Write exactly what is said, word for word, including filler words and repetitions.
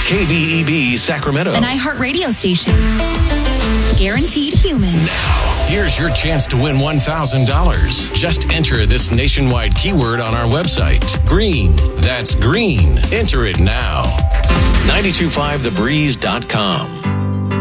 K B E B Sacramento. An iHeartRadio station. Guaranteed human. Now, here's your chance to win one thousand dollars. Just enter this nationwide keyword on our website. Green. That's green. Enter it now. nine two five the breeze dot com.